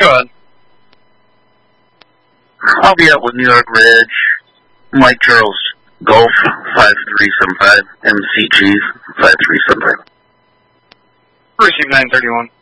Go ahead. I'll be out with New York Ridge, Mike Charles Golf 5375, MCG 5375. Receive 931.